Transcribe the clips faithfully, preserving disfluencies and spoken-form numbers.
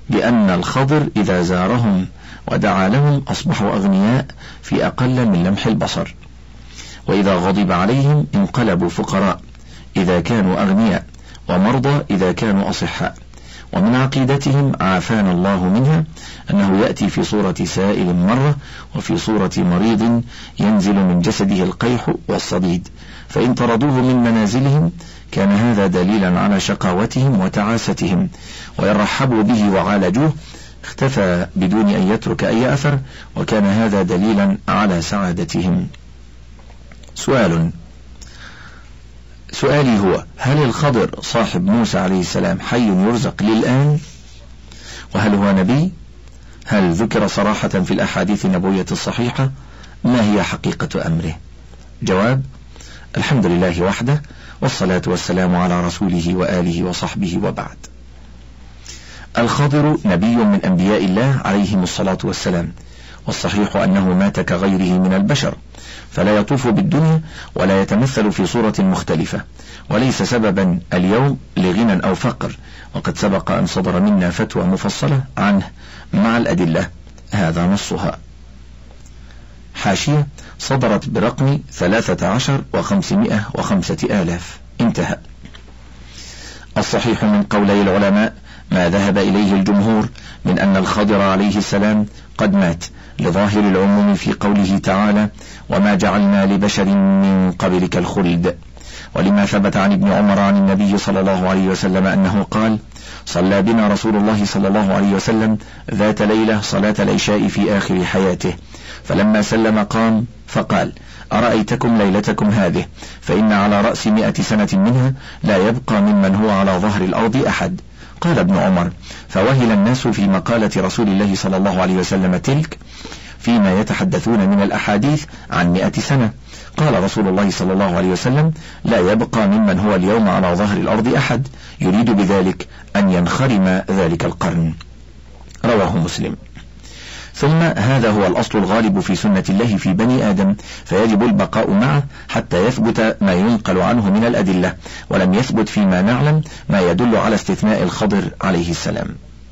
بأن الخضر إذا زارهم ودعا لهم أصبحوا أغنياء في أقل من لمح البصر، وإذا غضب عليهم انقلبوا فقراء إذا كانوا أغنياء، ومرضى إذا كانوا أصحاء. ومن عقيدتهم عافانا الله منها أنه يأتي في صورة سائل مرة، وفي صورة مريض ينزل من جسده القيح والصديد، فإن طردوه من منازلهم كان هذا دليلا على شقاوتهم وتعاستهم، وإن رحبوا به وعالجوه اختفى بدون أن يترك أي أثر، وكان هذا دليلا على سعادتهم. سؤال سؤالي هو: هل الخضر صاحب موسى عليه السلام حي يرزق للآن؟ وهل هو نبي؟ هل ذكر صراحة في الأحاديث النبوية الصحيحة؟ ما هي حقيقة أمره؟ جواب: الحمد لله وحده، والصلاة والسلام على رسوله وآله وصحبه، وبعد. الخضر نبي من أنبياء الله عليهم الصلاة والسلام، والصحيح أنه مات كغيره من البشر، فلا يطوف بالدنيا ولا يتمثل في صورة مختلفة، وليس سببا اليوم لغنى أو فقر، وقد سبق أن صدر منا فتوى مفصلة عنه مع الأدلة، هذا نصها. حاشية: صدرت برقم ثلاثة عشر وخمسمائة وخمسة آلاف، انتهى. الصحيح من قولي العلماء ما ذهب إليه الجمهور من أن الخضر عليه السلام قد مات، لظاهر العموم في قوله تعالى: وما جعلنا لبشر من قبلك الخلد، ولما ثبت عن ابن عمر عن النبي صلى الله عليه وسلم أنه قال: صلى بنا رسول الله صلى الله عليه وسلم ذات ليلة صلاة العشاء في آخر حياته، فلما سلم قام فقال: أرأيتكم ليلتكم هذه، فإن على رأس مئة سنة منها لا يبقى ممن هو على ظهر الأرض أحد. قال ابن عمر: فوهل الناس في مقالة رسول الله صلى الله عليه وسلم تلك فيما يتحدثون من الأحاديث عن مئة سنة. قال رسول الله صلى الله عليه وسلم: لا يبقى ممن هو اليوم على ظهر الأرض أحد، يريد بذلك أن ينخرم ذلك القرن. رواه مسلم. ثم هذا هو الأصل الغالب في سنة الله في بني آدم، فيجب البقاء معه حتى يثبت ما ينقل عنه من الأدلة، ولم يثبت فيما نعلم ما يدل على استثناء الخضر عليه السلام.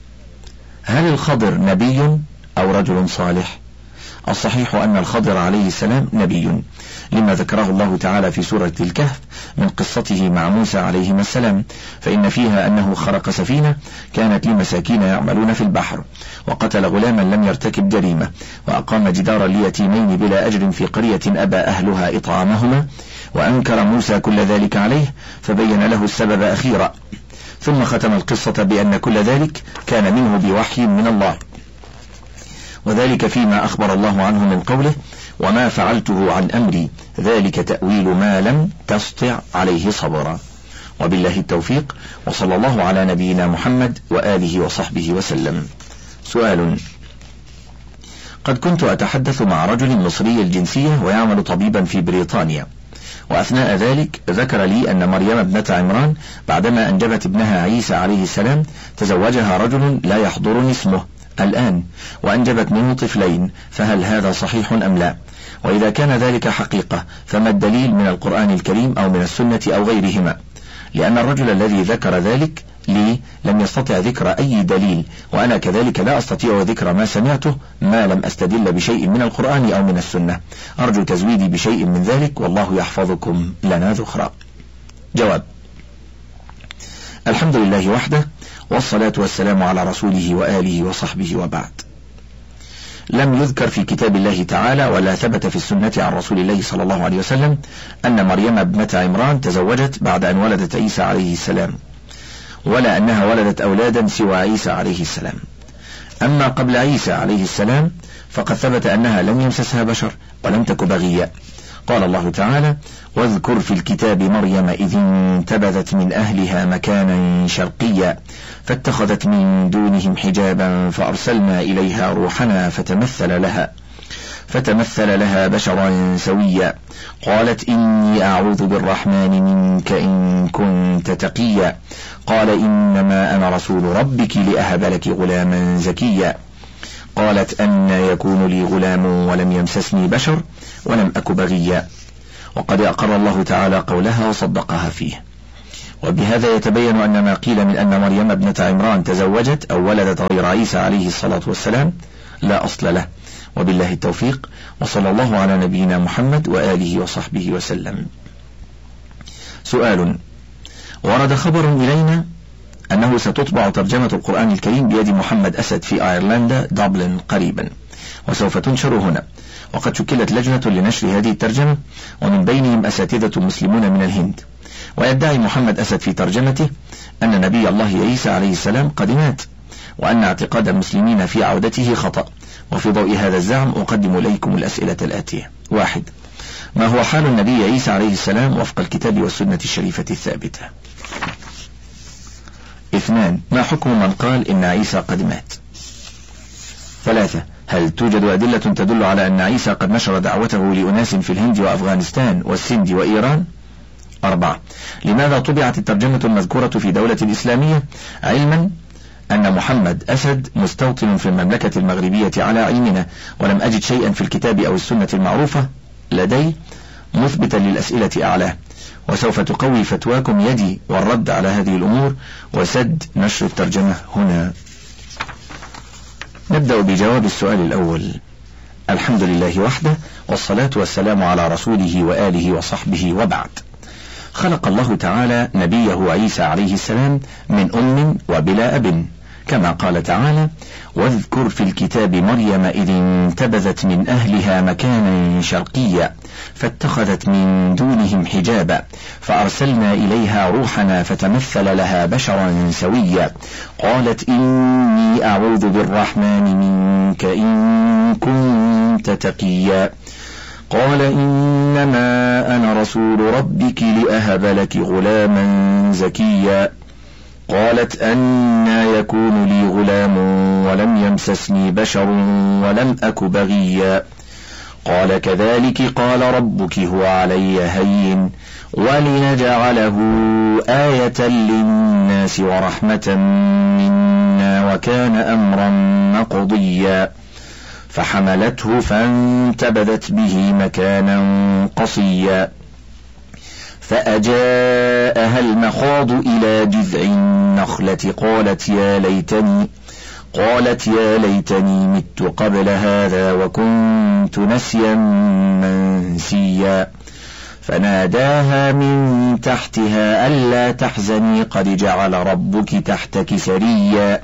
هل الخضر نبي أو رجل صالح؟ الصحيح أن الخضر عليه السلام نبي، لما ذكره الله تعالى في سورة الكهف من قصته مع موسى عليهما السلام، فإن فيها أنه خرق سفينة كانت لمساكين يعملون في البحر، وقتل غلاما لم يرتكب جريمة، وأقام جدارا ليتيمين بلا أجر في قرية أبى أهلها إطعامهما، وأنكر موسى كل ذلك عليه فبين له السبب أخيرا، ثم ختم القصة بأن كل ذلك كان منه بوحي من الله، وذلك فيما أخبر الله عنه من قوله: وما فعلته عن أمري ذلك تأويل ما لم تستطع عليه صبرا. وبالله التوفيق، وصلى الله على نبينا محمد وآله وصحبه وسلم. سؤال: قد كنت أتحدث مع رجل مصري الجنسية ويعمل طبيبا في بريطانيا، وأثناء ذلك ذكر لي أن مريم ابنة عمران بعدما أنجبت ابنها عيسى عليه السلام تزوجها رجل لا يحضرني اسمه الآن، وأنجبت منه طفلين، فهل هذا صحيح أم لا؟ وإذا كان ذلك حقيقة فما الدليل من القرآن الكريم أو من السنة أو غيرهما؟ لأن الرجل الذي ذكر ذلك لي لم يستطع ذكر أي دليل، وأنا كذلك لا أستطيع ذكر ما سمعته ما لم أستدل بشيء من القرآن أو من السنة. أرجو تزويدي بشيء من ذلك، والله يحفظكم لنا ذخرا. جواب: الحمد لله وحده، والصلاة والسلام على رسوله وآله وصحبه، وبعد. لم يذكر في كتاب الله تعالى ولا ثبت في السنة عن رسول الله صلى الله عليه وسلم أن مريم ابنة عمران تزوجت بعد أن ولدت عيسى عليه السلام، ولا أنها ولدت أولادا سوى عيسى عليه السلام. أما قبل عيسى عليه السلام فقد ثبت أنها لم يمسسها بشر ولم تك بغيا. قال الله تعالى: واذكر في الكتاب مريم إذ انتبذت من أهلها مكانا شرقيا فاتخذت من دونهم حجابا فأرسلنا إليها روحنا فتمثل لها فتمثل لها بشرا سويا قالت إني أعوذ بالرحمن منك إن كنت تقيا قال إنما أنا رسول ربك لأهب لك غلاما زكيا قالت أن يكون لي غلام ولم يمسسني بشر ولم أك بغيا. وقد أقر الله تعالى قولها وصدقها فيه. وبهذا يتبين أن ما قيل من أن مريم ابنة عمران تزوجت أو ولدت غير عيسى عليه الصلاة والسلام لا أصل له، وبالله التوفيق، وصلى الله على نبينا محمد وآله وصحبه وسلم. سؤال: ورد خبر إلينا أنه ستطبع ترجمة القرآن الكريم بيد محمد أسد في أيرلندا دبلن قريبا، وسوف تنشر هنا، وقد شكلت لجنة لنشر هذه الترجمة ومن بينهم أساتذة مسلمون من الهند. ويدعي محمد أسد في ترجمته أن نبي الله عيسى عليه السلام قد مات، وأن اعتقاد المسلمين في عودته خطأ. وفي ضوء هذا الزعم أقدم إليكم الأسئلة الآتية: واحد، ما هو حال النبي عيسى عليه السلام وفق الكتاب والسنة الشريفة الثابتة؟ اثنان، ما حكم من قال إن عيسى قد مات؟ ثلاثة، هل توجد أدلة تدل على أن عيسى قد نشر دعوته لأناس في الهند وأفغانستان والسند وإيران؟ أربعة، لماذا طبعت الترجمة المذكورة في دولة إسلامية، علما أن محمد أسد مستوطن في المملكة المغربية على علمنا، ولم أجد شيئا في الكتاب أو السنة المعروفة لدي مثبتا للأسئلة أعلاه، وسوف تقوي فتواكم يدي والرد على هذه الأمور وسد نشر الترجمة هنا. نبدأ بجواب السؤال الأول. الحمد لله وحده، والصلاة والسلام على رسوله وآله وصحبه، وبعد. خلق الله تعالى نبيه عيسى عليه السلام من أم وبلا أب، كما قال تعالى: واذكر في الكتاب مريم إذ انتبذت من أهلها مكانا شرقيا فاتخذت من دونهم حجابا فأرسلنا إليها روحنا فتمثل لها بشرا سويا قالت إني أعوذ بالرحمن منك إن كنت تقيا قال إنما أنا رسول ربك لأهب لك غلاما زكيا قالت أنى يكون لي غلام ولم يمسسني بشر ولم أك بغيا قال كذلك قال ربك هو علي هين ولنجعله آية للناس ورحمة منا وكان أمرا مقضيا فحملته فانتبذت به مكانا قصيا فأجاءها المخاض إلى جذع النخلة قالت يا ليتني قالت يا ليتني مت قبل هذا وكنت نسيا منسيا فناداها من تحتها ألا تحزني قد جعل ربك تحتك سريا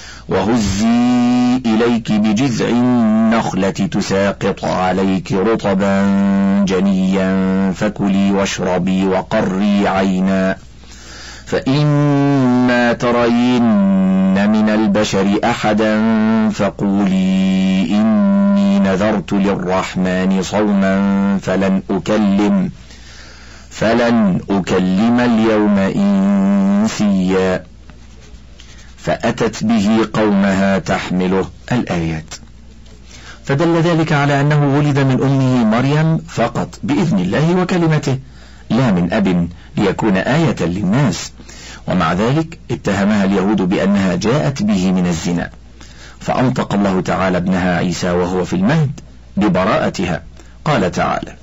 وهزي إليك بجذع النخلة تساقط عليك رطبا جنيا فكلي واشربي وقري عينا فإما ترين من البشر أحدا فقولي إني نذرت للرحمن صوما فلن أكلم فلن أكلم اليوم إنسيا فأتت به قومها تحمله الآيات. فدل ذلك على أنه ولد من أمه مريم فقط بإذن الله وكلمته لا من أب ليكون آية للناس، ومع ذلك اتهمها اليهود بأنها جاءت به من الزنا، فأنطق الله تعالى ابنها عيسى وهو في المهد ببراءتها. قال تعالى: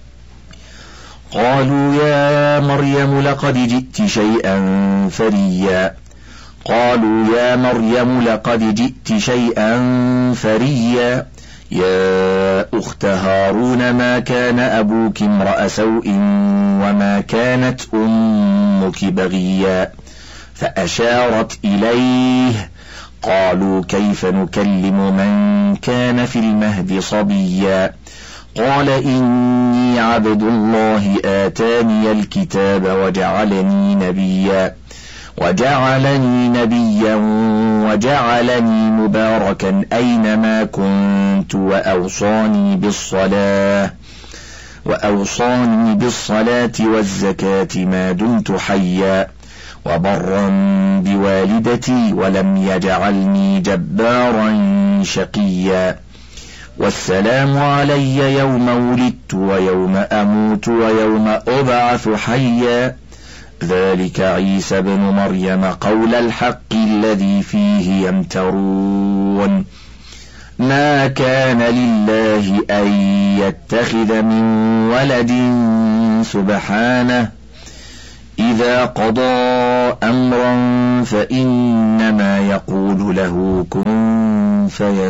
قالوا يا مريم لقد جئت شيئا فريا قالوا يا مريم لقد جئت شيئا فريا يا أخت هارون ما كان أبوك امرأ سوء وما كانت أمك بغيا فأشارت إليه قالوا كيف نكلم من كان في المهد صبيا قال إني عبد الله آتاني الكتاب وجعلني نبيا وجعلني نبيا وجعلني مباركا أينما كنت وأوصاني بالصلاة وأوصاني بالصلاة والزكاة ما دمت حيا وبرا بوالدتي ولم يجعلني جبارا شقيا والسلام علي يوم ولدت ويوم أموت ويوم أبعث حيا ذلك عيسى بن مريم قول الحق الذي فيه يمترون ما كان لله أن يتخذ من ولد سبحانه إذا قضى أمرا فإنما يقول له كن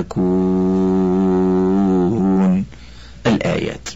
فيكون. الآيات.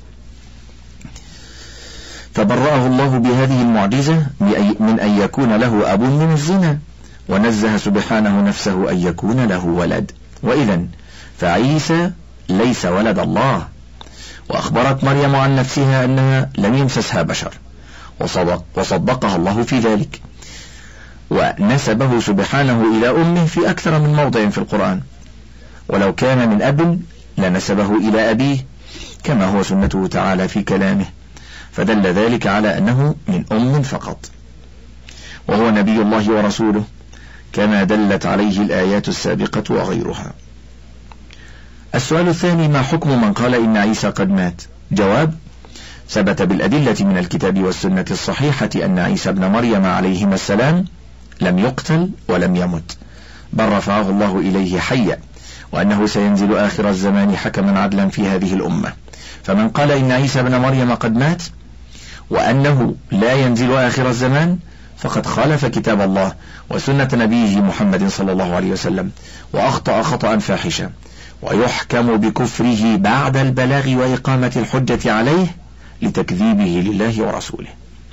فبرأه الله بهذه المعجزة من أن يكون له أب من الزنا، ونزه سبحانه نفسه أن يكون له ولد، وإذن فعيسى ليس ولد الله. وأخبرت مريم عن نفسها أنها لم يمسسها بشر، وصدق وصدقها الله في ذلك، ونسبه سبحانه إلى أمه في أكثر من موضع في القرآن، ولو كان من أب لنسبه إلى أبيه كما هو سنته تعالى في كلامه، فدل ذلك على أنه من أم فقط، وهو نبي الله ورسوله كما دلت عليه الآيات السابقة وغيرها. السؤال الثاني: ما حكم من قال إن عيسى قد مات؟ جواب: ثبت بالأدلة من الكتاب والسنة الصحيحة أن عيسى ابن مريم عليهما السلام لم يقتل ولم يمت، بل رفعه الله إليه حيا، وأنه سينزل آخر الزمان حكما عدلا في هذه الأمة. فمن قال إن عيسى ابن مريم قد مات وأنه لا ينزل آخر الزمان فقد خالف كتاب الله وسنة نبيه محمد صلى الله عليه وسلم، وأخطأ خطأ فاحشا، ويحكم بكفره بعد البلاغ وإقامة الحجة عليه لتكذيبه لله ورسوله.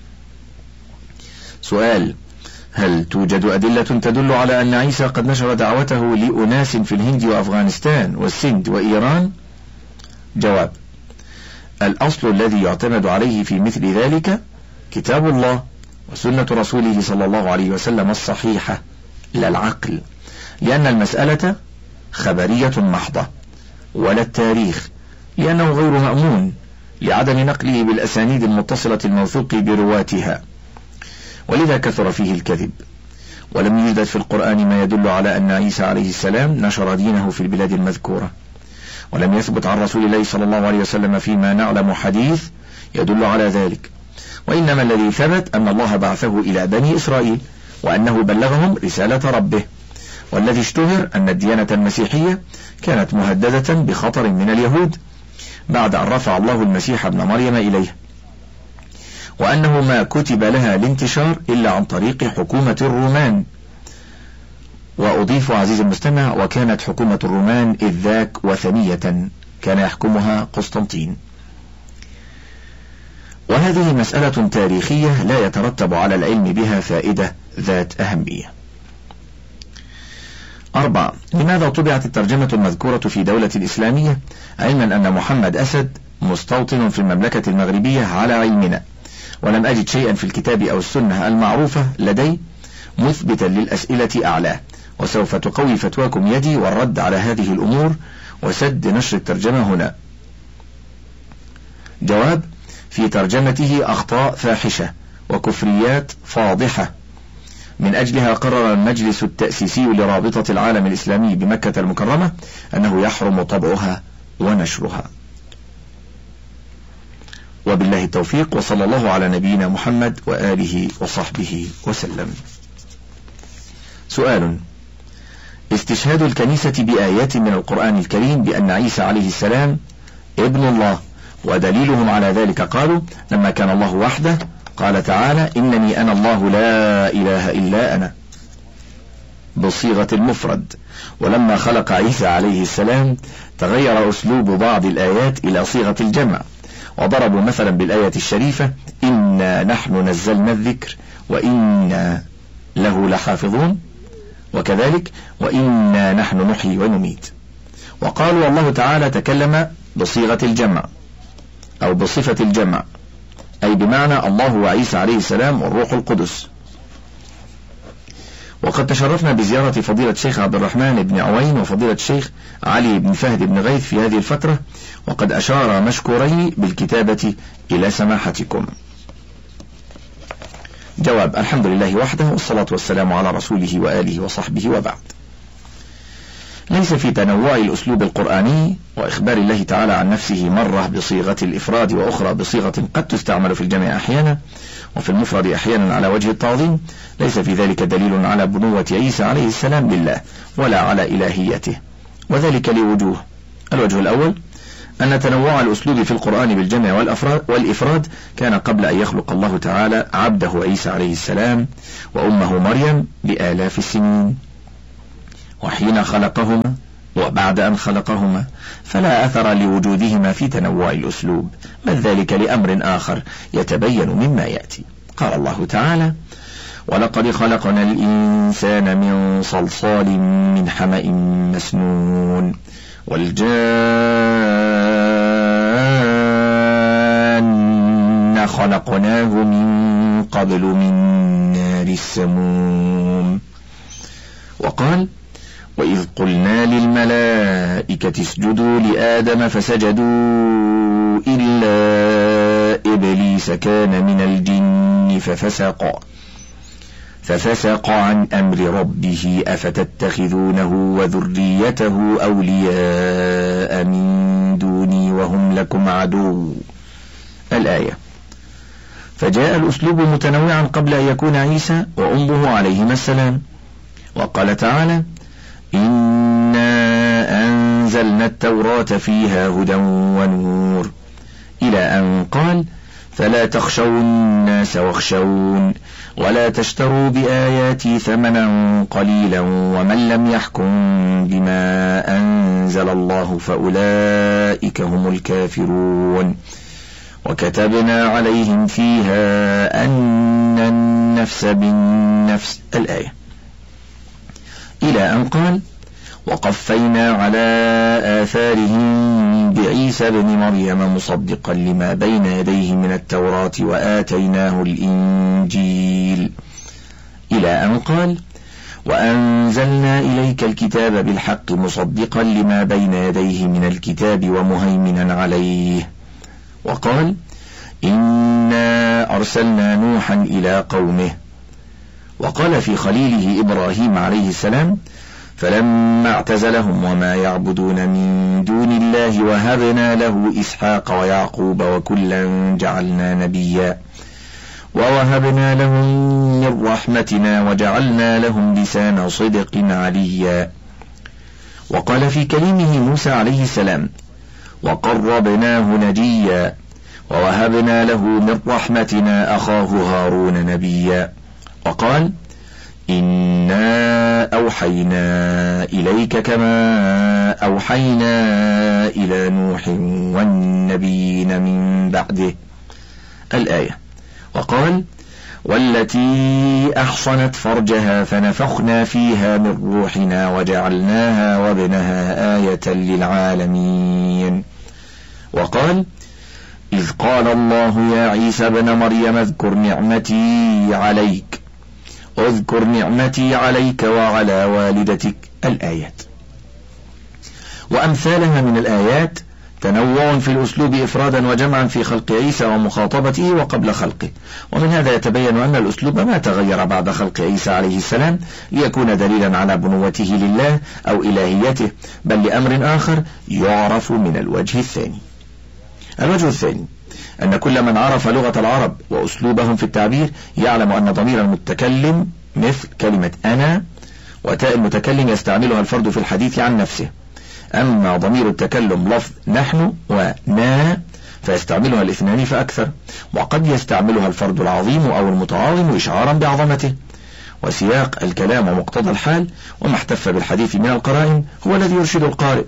سؤال: هل توجد أدلة تدل على أن عيسى قد نشر دعوته لأناس في الهند وأفغانستان والسند وإيران؟ جواب: الأصل الذي يعتمد عليه في مثل ذلك كتاب الله وسنة رسوله صلى الله عليه وسلم الصحيحة لا العقل، لأن المسألة خبرية محضة، ولا التاريخ، لأنه غير مأمون لعدم نقله بالأسانيد المتصلة الموثوق برواتها، ولذا كثر فيه الكذب. ولم يوجد في القرآن ما يدل على أن عيسى عليه السلام نشر دينه في البلاد المذكورة، ولم يثبت عن رسول الله صلى الله عليه وسلم فيما نعلم حديث يدل على ذلك، وإنما الذي ثبت أن الله بعثه إلى بني إسرائيل وأنه بلغهم رسالة ربه، والذي اشتهر أن الديانة المسيحية كانت مهددة بخطر من اليهود بعد أن رفع الله المسيح ابن مريم إليه، وأنه ما كتب لها الانتشار إلا عن طريق حكومة الرومان. وأضيف عزيزي المستمع: وكانت حكومة الرومان إذ ذاك وثنية كان يحكمها قسطنطين. وهذه مسألة تاريخية لا يترتب على العلم بها فائدة ذات أهمية. أربعة: لماذا طبعت الترجمة المذكورة في دولة الإسلامية علما أن محمد أسد مستوطن في المملكة المغربية على علمنا، ولم أجد شيئا في الكتاب أو السنة المعروفة لدي مثبتا للأسئلة أعلاه، وسوف تقوي فتواكم يدي والرد على هذه الأمور وسد نشر الترجمة هنا. جواب: في ترجمته أخطاء فاحشة وكفريات فاضحة، من أجلها قرر المجلس التأسيسي لرابطة العالم الإسلامي بمكة المكرمة أنه يحرم طبعها ونشرها. وبالله التوفيق، وصلى الله على نبينا محمد وآله وصحبه وسلم. سؤال: استشهاد الكنيسة بآيات من القرآن الكريم بأن عيسى عليه السلام ابن الله، ودليلهم على ذلك قالوا: لما كان الله وحده قال تعالى: إنني أنا الله لا إله إلا أنا، بصيغة المفرد، ولما خلق عيسى عليه السلام تغير أسلوب بعض الآيات إلى صيغة الجمع، وضربوا مثلا بالآية الشريفة: إنا نحن نزلنا الذكر وإنا له لحافظون، وكذلك وإنا نحن نحيي ونميت. وقالوا الله تعالى تكلم بصيغة الجمع أو بصفة الجمع، أي بمعنى الله وعيسى عليه السلام والروح القدس. وقد تشرفنا بزيارة فضيلة الشيخ عبد الرحمن بن عوين وفضيلة الشيخ علي بن فهد بن غيث في هذه الفترة، وقد أشار مشكورين بالكتابة إلى سماحتكم. جواب: الحمد لله وحده، والصلاة والسلام على رسوله وآله وصحبه، وبعد. ليس في تنوع الأسلوب القرآني وإخبار الله تعالى عن نفسه مرة بصيغة الإفراد وأخرى بصيغة قد تستعمل في الجمع أحيانا وفي المفرد أحيانا على وجه التعظيم، ليس في ذلك دليل على بنوة عيسى عليه السلام بالله ولا على إلهيته، وذلك لوجوه. الوجه الأول: أن تنوع الأسلوب في القرآن بالجمع والإفراد كان قبل أن يخلق الله تعالى عبده عيسى عليه السلام وأمه مريم بآلاف السنين، وحين خلقهما وبعد أن خلقهما، فلا أثر لوجودهما في تنوع الأسلوب، بل ذلك لأمر آخر يتبين مما يأتي. قال الله تعالى: ولقد خلقنا الإنسان من صلصال من حمأ مسنون والجان خلقناه من قبل من نار السموم. وقال: وإذ قلنا للملائكة اسجدوا لآدم فسجدوا إلا إبليس كان من الجن ففسق ففسق عن أمر ربه أفتتخذونه وذريته أولياء من دوني وهم لكم عدو. الآية. فجاء الأسلوب متنوعا قبل أن يكون عيسى وأمه عليهما السلام. وقال تعالى: إنا أنزلنا التوراة فيها هدى ونور، إلى أن قال: فلا تخشوا الناس واخشون ولا تشتروا بآياتي ثمنا قليلا ومن لم يحكم بما أنزل الله فأولئك هم الكافرون. وكتبنا عليهم فيها أن النفس بالنفس. الآية. إلى أن قال: وقفينا على آثارهم بعيسى بن مريم مصدقا لما بين يديه من التوراة وآتيناه الإنجيل، إلى أن قال: وأنزلنا إليك الكتاب بالحق مصدقا لما بين يديه من الكتاب ومهيمنا عليه. وقال: إنا أرسلنا نوحا إلى قومه. وقال في خليله إبراهيم عليه السلام: فلما اعتزلهم وما يعبدون من دون الله وهبنا له إسحاق ويعقوب وكلا جعلنا نبيا ووهبنا لهم من رحمتنا وجعلنا لهم لسان صدق عليا. وقال في كلمه موسى عليه السلام: وقربناه نجيا ووهبنا له من رحمتنا أخاه هارون نبيا. وقال: إنا أوحينا إليك كما أوحينا إلى نوح والنبيين من بعده. الآية. وقال: والتي أحصنت فرجها فنفخنا فيها من روحنا وجعلناها وابنها آية للعالمين. وقال: إذ قال الله يا عيسى ابن مريم اذكر نعمتي عليك اذكر نعمتي عليك وعلى والدتك. الآيات. وأمثالها من الآيات تنوع في الأسلوب إفرادا وجمعا في خلق عيسى ومخاطبته وقبل خلقه، ومن هذا يتبين أن الأسلوب ما تغير بعد خلق عيسى عليه السلام ليكون دليلا على بنوته لله أو إلهيته، بل لأمر آخر يعرف من الوجه الثاني. الوجه الثاني أن كل من عرف لغة العرب وأسلوبهم في التعبير يعلم أن ضمير المتكلم مثل كلمة أنا وتاء المتكلم يستعملها الفرد في الحديث عن نفسه، أما ضمير التكلم لفظ نحن ونا فيستعملها الاثنان فأكثر، وقد يستعملها الفرد العظيم أو المتعاظم إشعارا بعظمته. وسياق الكلام ومقتضى الحال وما احتف بالحديث من القرائن هو الذي يرشد القارئ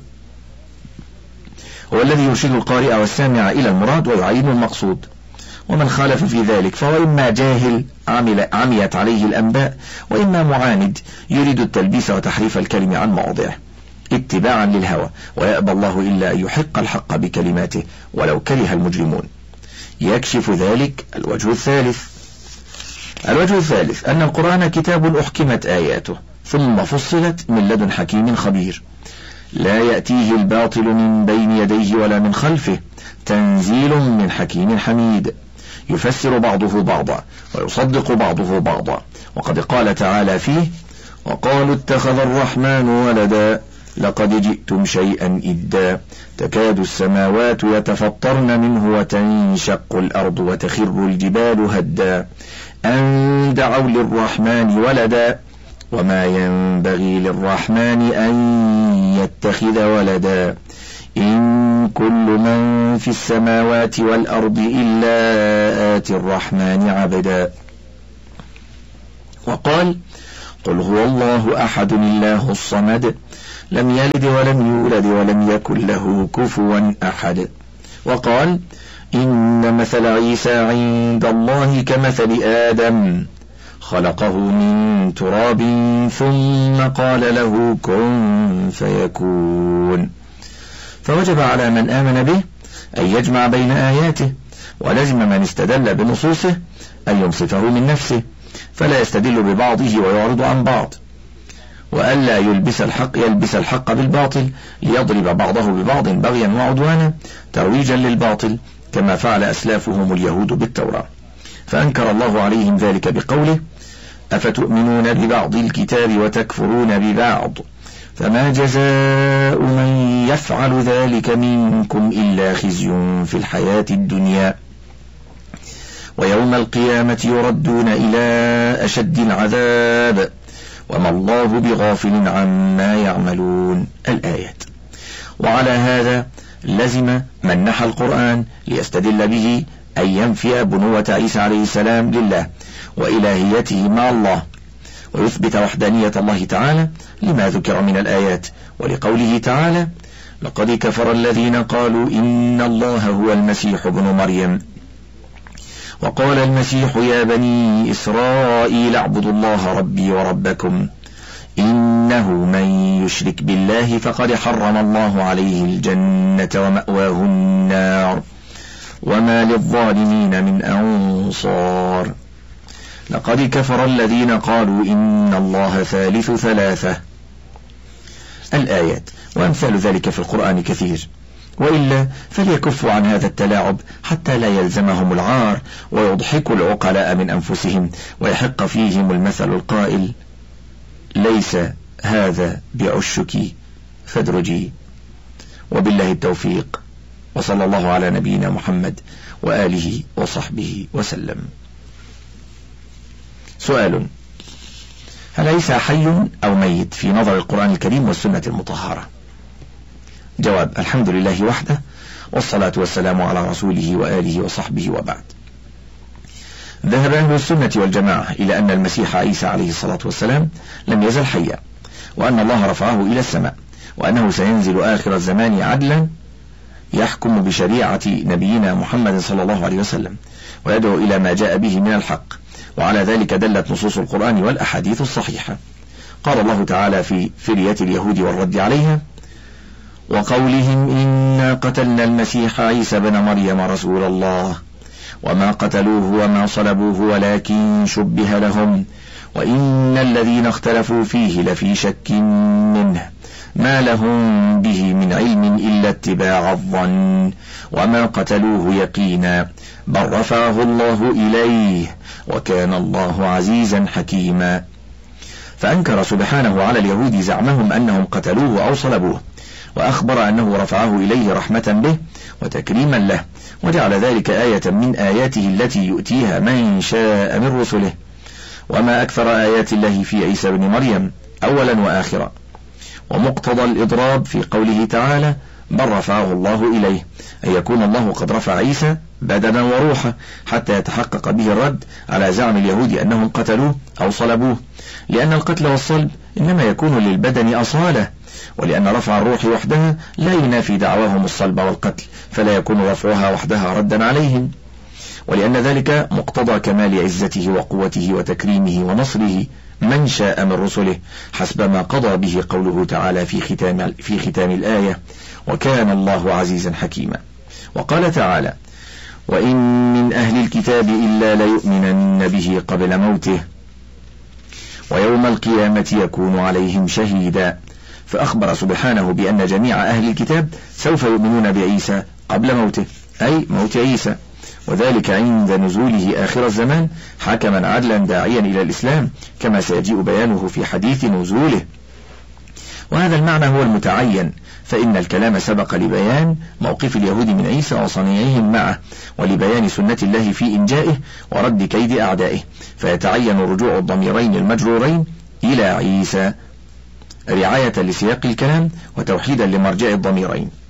هو الذي يرشد القارئ والسامع إلى المراد ويعين المقصود. ومن خالف في ذلك فهو إما جاهل عمل عميت عليه الأنباء، وإما معاند يريد التلبيس وتحريف الكلم عن مواضعه اتباعا للهوى، ويأبى الله إلا أن يحق الحق بكلماته ولو كره المجرمون. يكشف ذلك الوجه الثالث الوجه الثالث أن القرآن كتاب أحكمت آياته ثم فصلت من لدن حكيم خبير، لا يأتيه الباطل من بين يديه ولا من خلفه، تنزيل من حكيم حميد، يفسر بعضه بعضا ويصدق بعضه بعضا. وقد قال تعالى فيه: وقالوا اتخذ الرحمن ولدا لقد جئتم شيئا إدا تكاد السماوات يتفطرن منه وتنشق الأرض وتخر الجبال هدا أن دعوا للرحمن ولدا وما ينبغي للرحمن أن يتخذ ولدا إن كل من في السماوات والأرض إلا آتي الرحمن عبدا. وقال قل هو الله أحد الله الصمد لم يلد ولم يولد ولم يكن له كفوا أحد. وقال إن مثل عيسى عند الله كمثل آدم خلقه من تراب ثم قال له كن فيكون. فوجب على من آمن به أن يجمع بين آياته، ولزم من استدل بنصوصه أن ينصفه من نفسه فلا يستدل ببعضه ويعرض عن بعض، وألا يلبس الحق يلبس الحق بالباطل ليضرب بعضه ببعض بغيا وعدوانا ترويجا للباطل كما فعل أسلافهم اليهود بالتوراة. فأنكر الله عليهم ذلك بقوله أفتؤمنون ببعض الكتاب وتكفرون ببعض فما جزاء من يفعل ذلك منكم إلا خزي في الحياة الدنيا ويوم القيامة يردون إلى أشد العذاب وما الله بغافل عما يعملون. الآيات. وعلى هذا لزم من نحى القرآن ليستدل به أن ينفي بنوة عيسى عليه السلام لله وإلهيته مع الله، ويثبت وحدانية الله تعالى لما ذكر من الآيات، ولقوله تعالى لقد كفر الذين قالوا إن الله هو المسيح ابن مريم وقال المسيح يا بني إسرائيل اعبدوا الله ربي وربكم إنه من يشرك بالله فقد حرم الله عليه الجنة ومأواه النار وما للظالمين من أنصار. لقد كفر الذين قالوا إن الله ثالث ثلاثة. الآيات. وأمثال ذلك في القرآن كثير، وإلا فليكفوا عن هذا التلاعب حتى لا يلزمهم العار ويضحك العقلاء من أنفسهم ويحق فيهم المثل القائل ليس هذا بعشك فادرجي. وبالله التوفيق، وصلى الله على نبينا محمد وآله وصحبه وسلم. سؤال: هل عيسى حي أو ميت في نظر القرآن الكريم والسنة المطهرة؟ جواب: الحمد لله وحده، والصلاة والسلام على رسوله وآله وصحبه، وبعد. ذهب أهل السنة والجماعة إلى أن المسيح عيسى عليه الصلاة والسلام لم يزل حيا، وأن الله رفعه إلى السماء، وأنه سينزل آخر الزمان عدلا يحكم بشريعة نبينا محمد صلى الله عليه وسلم ويدعو إلى ما جاء به من الحق، وعلى ذلك دلت نصوص القرآن والأحاديث الصحيحة. قال الله تعالى في فرية اليهود والرد عليها: وقولهم إنا قتلنا المسيح عيسى بن مريم رسول الله وما قتلوه وما صلبوه ولكن شبه لهم وإن الذين اختلفوا فيه لفي شك منه ما لهم به من علم إلا اتباع الظن وما قتلوه يقينا بل رفعه الله إليه وكان الله عزيزا حكيما. فأنكر سبحانه على اليهود زعمهم أنهم قتلوه أو صلبوه، وأخبر أنه رفعه إليه رحمة به وتكريما له، وجعل ذلك آية من آياته التي يؤتيها من شاء من رسله. وما أكثر آيات الله في عيسى بن مريم أولا وآخرا. ومقتضى الإضراب في قوله تعالى بل رفعه الله إليه أن يكون الله قد رفع عيسى بدنا وروحا حتى يتحقق به الرد على زعم اليهود أنهم قتلوه أو صلبوه، لأن القتل والصلب إنما يكون للبدن أصالة، ولأن رفع الروح وحدها لا ينافي دعواهم الصلب والقتل، فلا يكون رفعها وحدها ردا عليهم، ولأن ذلك مقتضى كمال عزته وقوته وتكريمه ونصره من شاء من رسله حسب ما قضى به قوله تعالى في ختام, في ختام الآية: وكان الله عزيزا حكيما. وقال تعالى: وإن من أهل الكتاب إلا ليؤمنن به قبل موته ويوم القيامة يكون عليهم شهيدا. فأخبر سبحانه بأن جميع أهل الكتاب سوف يؤمنون بعيسى قبل موته، أي موت عيسى، وذلك عند نزوله آخر الزمان حكما عدلا داعيا إلى الإسلام كما سيجيء بيانه في حديث نزوله. وهذا المعنى هو المتعين، فإن الكلام سبق لبيان موقف اليهود من عيسى وصنيعهم معه، ولبيان سنة الله في إنجائه ورد كيد أعدائه، فيتعين رجوع الضميرين المجرورين إلى عيسى رعاية لسياق الكلام وتوحيدا لمرجع الضميرين.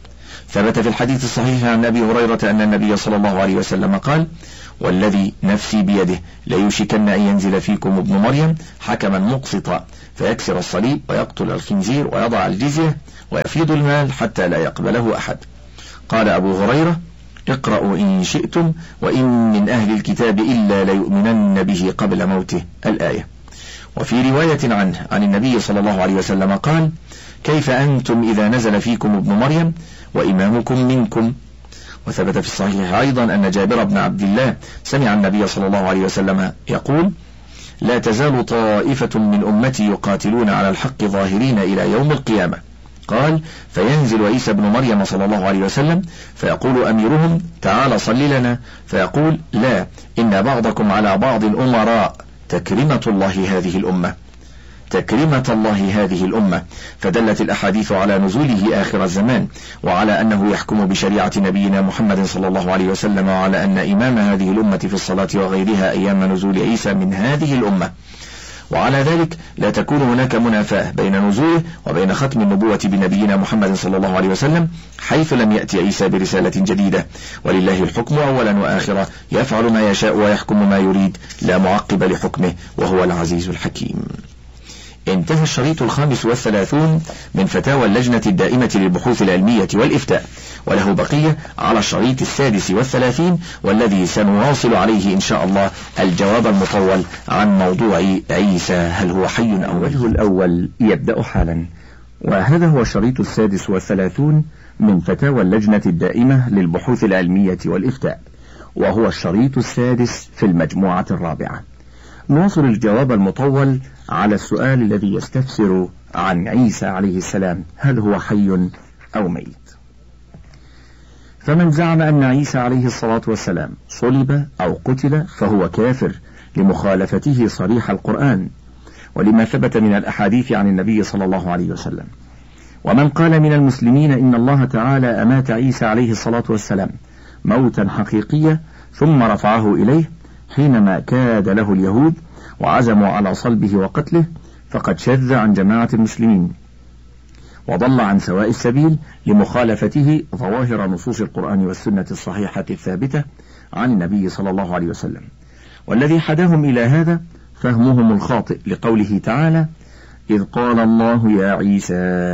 ثبت في الحديث الصحيح عن أبي هريرة أن النبي صلى الله عليه وسلم قال: والذي نفسي بيده ليوشكن أن ينزل فيكم ابن مريم حكما مقسطا فيكسر الصليب ويقتل الخنزير ويضع الجزية ويفيض المال حتى لا يقبله أحد. قال أبو هريرة: اقرأوا إن شئتم وإن من أهل الكتاب إلا ليؤمنن به قبل موته، الآية. وفي رواية عنه عن النبي صلى الله عليه وسلم قال: كيف أنتم إذا نزل فيكم ابن مريم وإمامكم منكم؟ وثبت في الصحيح أيضا أن جابر بن عبد الله سمع النبي صلى الله عليه وسلم يقول: لا تزال طائفة من أمتي يقاتلون على الحق ظاهرين إلى يوم القيامة. قال: فينزل عيسى بن مريم صلى الله عليه وسلم فيقول أميرهم: تعال صل لنا، فيقول: لا، إن بعضكم على بعض أمراء، تكرمة الله هذه الأمة، تكرمة الله هذه الأمة. فدلت الأحاديث على نزوله آخر الزمان، وعلى أنه يحكم بشريعة نبينا محمد صلى الله عليه وسلم، وعلى أن إمام هذه الأمة في الصلاة وغيرها أيام نزول عيسى من هذه الأمة. وعلى ذلك لا تكون هناك منافاة بين نزوله وبين ختم النبوة بنبينا محمد صلى الله عليه وسلم، حيث لم يأتي عيسى برسالة جديدة، ولله الحكم أولا وآخرا، يفعل ما يشاء ويحكم ما يريد، لا معقب لحكمه، وهو العزيز الحكيم. انتهى الشريط الخامس والثلاثون من فتاوى اللجنة الدائمة للبحوث العلمية والإفتاء، وله بقية على الشريط السادس والثلاثين، والذي سنواصل عليه إن شاء الله الجواب المطول عن موضوع عيسى هل هو حي أو الوجه الأول يبدأ حالا. وهذا هو الشريط السادس والثلاثون من فتاوى اللجنة الدائمة للبحوث العلمية والإفتاء، وهو الشريط السادس في المجموعة الرابعة. نواصل الجواب المطول على السؤال الذي يستفسر عن عيسى عليه السلام هل هو حي أو ميت. فمن زعم أن عيسى عليه الصلاة والسلام صلب أو قتل فهو كافر لمخالفته صريح القرآن ولما ثبت من الأحاديث عن النبي صلى الله عليه وسلم. ومن قال من المسلمين إن الله تعالى أمات عيسى عليه الصلاة والسلام موتا حقيقيا ثم رفعه إليه حينما كاد له اليهود وعزموا على صلبه وقتله، فقد شذ عن جماعة المسلمين وضل عن سواء السبيل لمخالفته ظواهر نصوص القرآن والسنة الصحيحة الثابتة عن النبي صلى الله عليه وسلم. والذي حداهم إلى هذا فهمهم الخاطئ لقوله تعالى: إذ قال الله يا عيسى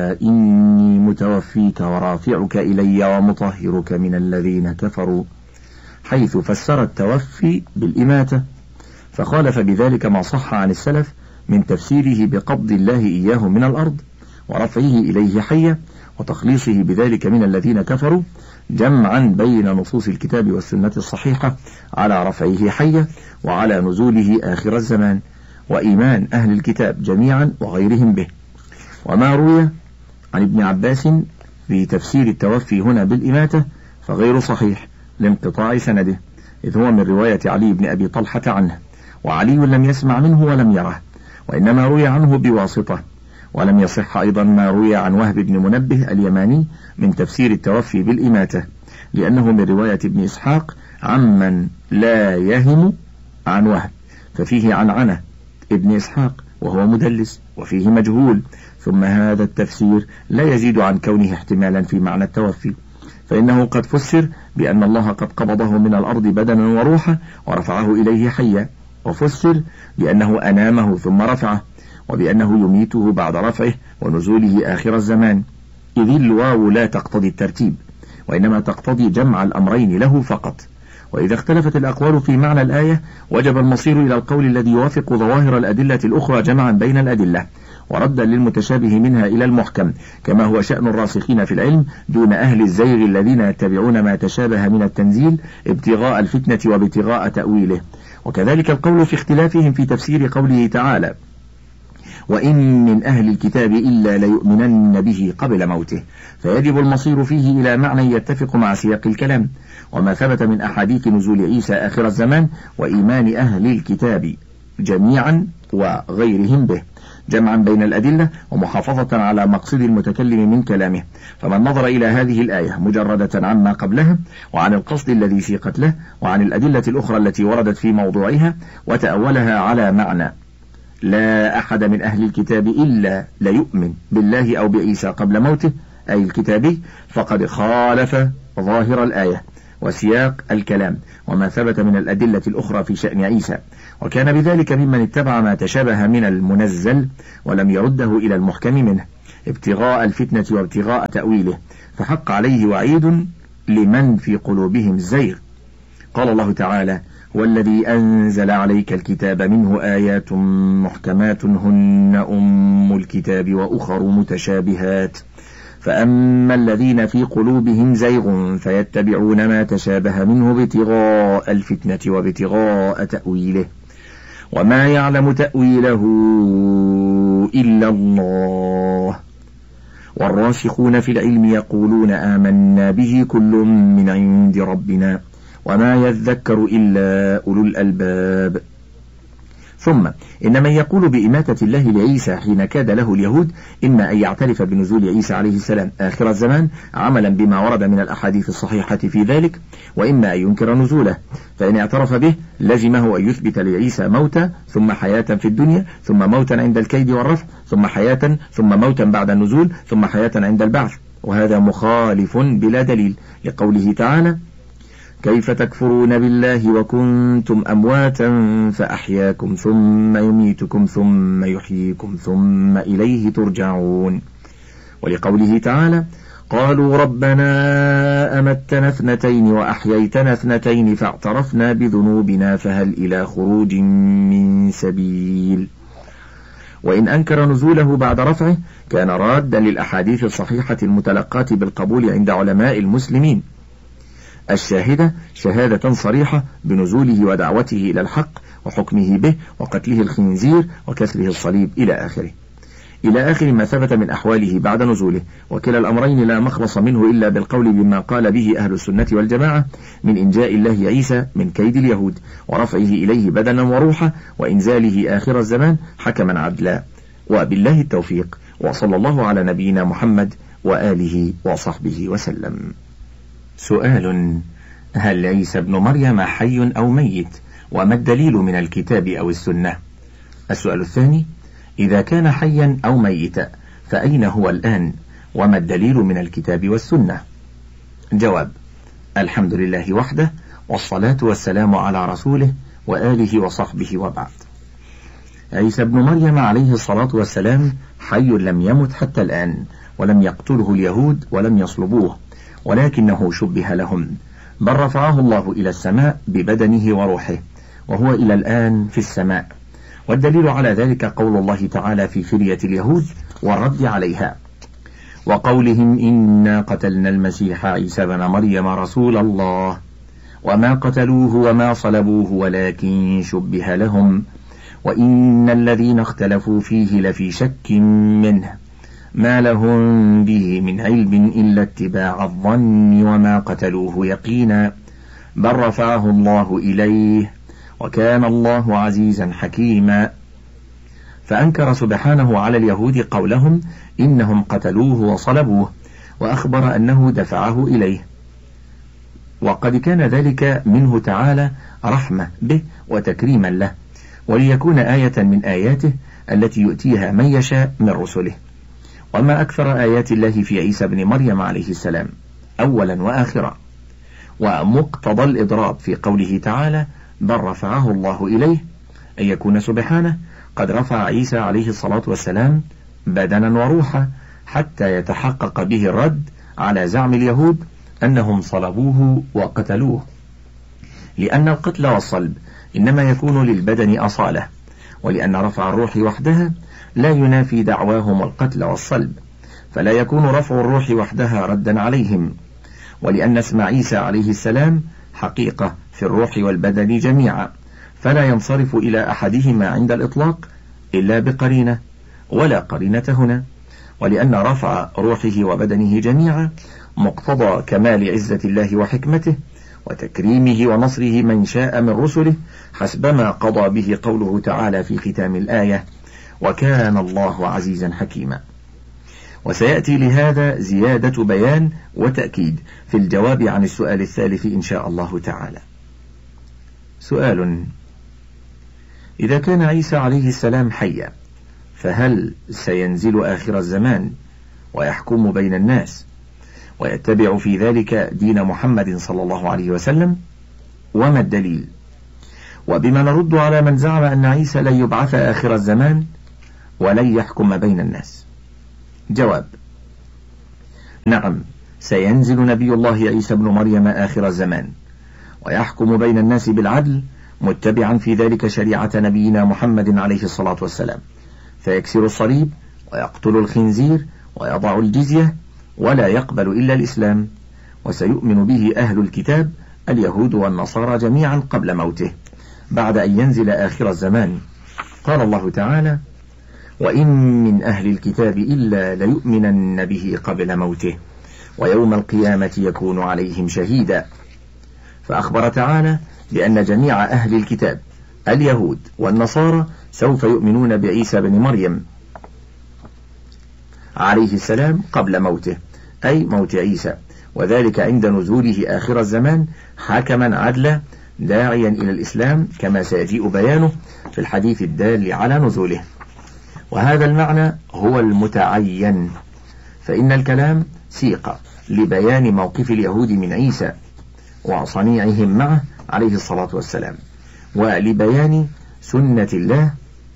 إني متوفيك ورافعك إلي ومطهرك من الذين كفروا، حيث فسر التوفي بالإماتة، فخالف بذلك ما صح عن السلف من تفسيره بقبض الله إياه من الأرض ورفعه إليه حيا وتخليصه بذلك من الذين كفروا، جمعا بين نصوص الكتاب والسنة الصحيحة على رفعه حيا وعلى نزوله آخر الزمان وإيمان أهل الكتاب جميعا وغيرهم به. وما روي عن ابن عباس في تفسير التوفي هنا بالإماتة فغير صحيح لانقطاع سنده، إذ هو من رواية علي بن أبي طلحة عنه، وعلي لم يسمع منه ولم يره، وإنما روي عنه بواسطة. ولم يصح أيضا ما روي عن وهب بن منبه اليماني من تفسير التوفي بالإماتة، لأنه من رواية ابن إسحاق عمن لا يهم عن وهب، ففيه عنعنة ابن إسحاق وهو مدلس وفيه مجهول. ثم هذا التفسير لا يزيد عن كونه احتمالا في معنى التوفي، فإنه قد فسر بأن الله قد قبضه من الأرض بدنا وروحا ورفعه إليه حيا، وفسر بأنه أنامه ثم رفعه، وبأنه يميته بعد رفعه ونزوله آخر الزمان، إذ الواو لا تقتضي الترتيب وإنما تقتضي جمع الأمرين له فقط. وإذا اختلفت الأقوال في معنى الآية وجب المصير إلى القول الذي يوافق ظواهر الأدلة الأخرى جمعا بين الأدلة وردا للمتشابه منها إلى المحكم، كما هو شأن الراسخين في العلم دون أهل الزيغ الذين يتبعون ما تشابه من التنزيل ابتغاء الفتنة وابتغاء تأويله. وكذلك القول في اختلافهم في تفسير قوله تعالى: وإن من أهل الكتاب إلا ليؤمنن به قبل موته، فيجب المصير فيه إلى معنى يتفق مع سياق الكلام وما ثبت من أحاديث نزول عيسى آخر الزمان وإيمان أهل الكتاب جميعا وغيرهم به، جمعا بين الأدلة ومحافظة على مقصد المتكلم من كلامه. فمن نظر إلى هذه الآية مجردة عما قبلها وعن القصد الذي سيقت له وعن الأدلة الأخرى التي وردت في موضوعها وتأولها على معنى لا أحد من أهل الكتاب إلا ليؤمن بالله أو بعيسى قبل موته، أي الكتابي فقد خالف ظاهر الآية وسياق الكلام وما ثبت من الأدلة الأخرى في شأن عيسى، وكان بذلك ممن اتبع ما تشابه من المنزل ولم يرده إلى المحكم منه ابتغاء الفتنة وابتغاء تأويله، فحق عليه وعيد لمن في قلوبهم زيغ. قال الله تعالى: هو الذي أنزل عليك الكتاب منه آيات محكمات هن أم الكتاب وأخر متشابهات فأما الذين في قلوبهم زيغ فيتبعون ما تشابه منه ابتغاء الفتنة وابتغاء تأويله وما يعلم تأويله إلا الله والراسخون في العلم يقولون آمنا به كل من عند ربنا وما يذكر إلا أولو الألباب. ثم إن من يقول بإماتة الله لعيسى حين كاد له اليهود إما أن يعترف بنزول عيسى عليه السلام آخر الزمان عملا بما ورد من الأحاديث الصحيحة في ذلك، وإما أن ينكر نزوله، فإن اعترف به لزمه أن يثبت لعيسى موتا ثم حياة في الدنيا ثم موتا عند الكيد والرفع ثم حياة ثم موتا بعد النزول ثم حياة عند البعث، وهذا مخالف بلا دليل لقوله تعالى: كيف تكفرون بالله وكنتم أمواتا فأحياكم ثم يميتكم ثم يحييكم ثم إليه ترجعون، ولقوله تعالى: قالوا ربنا أمتنا اثنتين وأحييتنا اثنتين فاعترفنا بذنوبنا فهل إلى خروج من سبيل. وإن أنكر نزوله بعد رفعه كان رادا للأحاديث الصحيحة المتلقاة بالقبول عند علماء المسلمين الشاهدة شهادة صريحة بنزوله ودعوته إلى الحق وحكمه به وقتله الخنزير وكسره الصليب إلى آخره إلى آخر ما ثبت من أحواله بعد نزوله، وكلا الأمرين لا مخلص منه إلا بالقول بما قال به أهل السنة والجماعة من إنجاء الله عيسى من كيد اليهود ورفعه إليه بدنا وروحا وإنزاله آخر الزمان حكما عدلا. وبالله التوفيق، وصلى الله على نبينا محمد وآله وصحبه وسلم. سؤال: هل عيسى ابن مريم حي أو ميت؟ وما الدليل من الكتاب أو السنة؟ السؤال الثاني: إذا كان حيا أو ميتا فأين هو الآن؟ وما الدليل من الكتاب والسنة؟ جواب: الحمد لله وحده، والصلاة والسلام على رسوله وآله وصحبه وبعد. عيسى ابن مريم عليه الصلاة والسلام حي لم يمت حتى الآن، ولم يقتله اليهود ولم يصلبوه، ولكنه شبه لهم، بل رفعه الله إلى السماء ببدنه وروحه، وهو إلى الآن في السماء. والدليل على ذلك قول الله تعالى في فرية اليهود والرد عليها، وقولهم إنا قتلنا المسيح عيسى بن مريم رسول الله وما قتلوه وما صلبوه ولكن شبه لهم وإن الذين اختلفوا فيه لفي شك منه ما لهم به من علم إلا اتباع الظن وما قتلوه يقينا بل رفعه الله إليه وكان الله عزيزا حكيما. فأنكر سبحانه على اليهود قولهم إنهم قتلوه وصلبوه، وأخبر أنه دفعه إليه، وقد كان ذلك منه تعالى رحمة به وتكريما له، وليكون آية من آياته التي يؤتيها من يشاء من رسله. وما أكثر آيات الله في عيسى بن مريم عليه السلام أولا وآخرا. ومقتضى الإضراب في قوله تعالى بل رفعه الله إليه أن يكون سبحانه قد رفع عيسى عليه الصلاة والسلام بدنا وروحا حتى يتحقق به الرد على زعم اليهود أنهم صلبوه وقتلوه، لأن القتل والصلب إنما يكون للبدن أصالة، ولأن رفع الروح وحدها لا ينافي دعواهم القتل والصلب، فلا يكون رفع الروح وحدها ردا عليهم، ولأن اسم عيسى عليه السلام حقيقة في الروح والبدن جميعا، فلا ينصرف إلى أحدهما عند الإطلاق إلا بقرينة، ولا قرينة هنا، ولأن رفع روحه وبدنه جميعا مقتضى كمال عزة الله وحكمته وتكريمه ونصره من شاء من رسله، حسبما قضى به قوله تعالى في ختام الآية وكان الله عزيزا حكيما. وسيأتي لهذا زيادة بيان وتأكيد في الجواب عن السؤال الثالث إن شاء الله تعالى. سؤال: إذا كان عيسى عليه السلام حيا فهل سينزل آخر الزمان ويحكم بين الناس، ويتبع في ذلك دين محمد صلى الله عليه وسلم. وما الدليل؟ وبما نرد على من زعم أن عيسى لن يبعث آخر الزمان ولن يحكم بين الناس. جواب: نعم، سينزل نبي الله عيسى بن مريم آخر الزمان، ويحكم بين الناس بالعدل، متبعا في ذلك شريعة نبينا محمد عليه الصلاة والسلام، فيكسر الصليب ويقتل الخنزير ويضع الجزية ولا يقبل إلا الإسلام، وسيؤمن به أهل الكتاب اليهود والنصارى جميعا قبل موته، بعد أن ينزل آخر الزمان. قال الله تعالى: وإن من أهل الكتاب إلا ليؤمنن به قبل موته ويوم القيامة يكون عليهم شهيدا. فأخبر تعالى بأن جميع أهل الكتاب اليهود والنصارى سوف يؤمنون بعيسى بن مريم عليه السلام قبل موته، أي موت عيسى، وذلك عند نزوله آخر الزمان حاكما عدلا داعيا إلى الإسلام، كما سيجيء بيانه في الحديث الدال على نزوله. وهذا المعنى هو المتعين، فإن الكلام سيق لبيان موقف اليهود من عيسى وصنيعهم معه عليه الصلاة والسلام، ولبيان سنة الله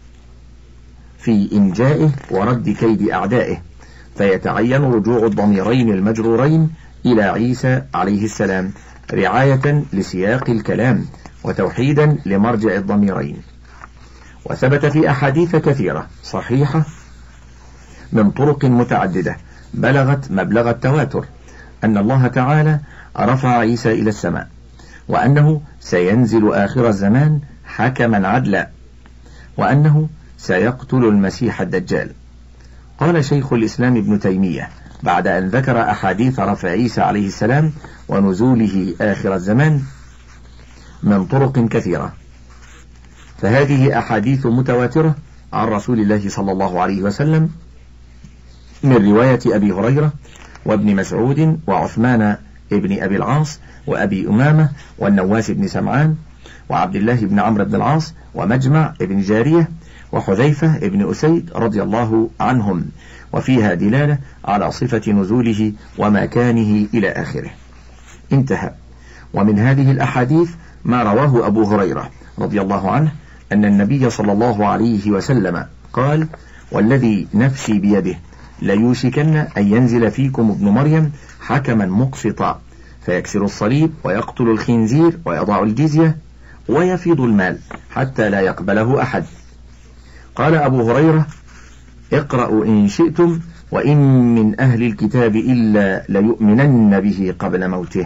في إنجائه ورد كيد أعدائه، فيتعين رجوع الضميرين المجرورين إلى عيسى عليه السلام رعاية لسياق الكلام وتوحيدا لمرجع الضميرين. وثبت في أحاديث كثيرة صحيحة من طرق متعددة بلغت مبلغ التواتر أن الله تعالى رفع عيسى إلى السماء، وأنه سينزل آخر الزمان حكما عدلا، وأنه سيقتل المسيح الدجال. قال شيخ الإسلام ابن تيمية بعد أن ذكر أحاديث رفع عيسى عليه السلام ونزوله آخر الزمان من طرق كثيرة، فهذه أحاديث متواترة عن رسول الله صلى الله عليه وسلم من رواية أبي هريرة وابن مسعود وعثمان ابن أبي العاص وأبي أمامة والنواس بن سمعان وعبد الله بن عمرو بن العاص ومجمع ابن جارية وحذيفة ابن أسيد رضي الله عنهم، وفيها دلالة على صفة نزوله ومكانه إلى آخره. انتهى. ومن هذه الأحاديث ما رواه أبو هريرة رضي الله عنه أن النبي صلى الله عليه وسلم قال: والذي نفسي بيده ليوشكن أن ينزل فيكم ابن مريم حكما مقسطا فيكسر الصليب ويقتل الخنزير ويضع الجزية ويفيض المال حتى لا يقبله أحد. قال أبو هريرة: اقرأوا إن شئتم وإن من أهل الكتاب إلا ليؤمنن به قبل موته.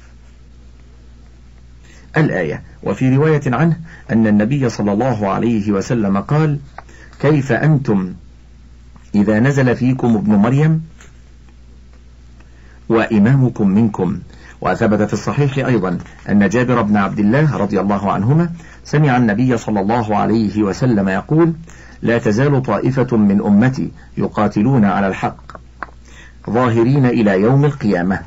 الآية. وفي رواية عنه أن النبي صلى الله عليه وسلم قال: كيف أنتم إذا نزل فيكم ابن مريم وإمامكم منكم. وثبت في الصحيح أيضا أن جابر بن عبد الله رضي الله عنهما سمع النبي صلى الله عليه وسلم يقول: لا تزال طائفة من أمتي يقاتلون على الحق ظاهرين إلى يوم القيامة.